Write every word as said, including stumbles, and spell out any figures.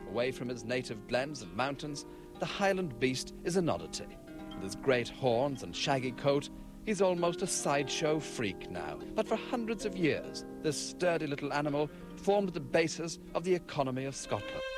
Away from his native glens and mountains, the Highland beast is an oddity. With his great horns and shaggy coat, he's almost a sideshow freak now. But for hundreds of years, this sturdy little animal formed the basis of the economy of Scotland.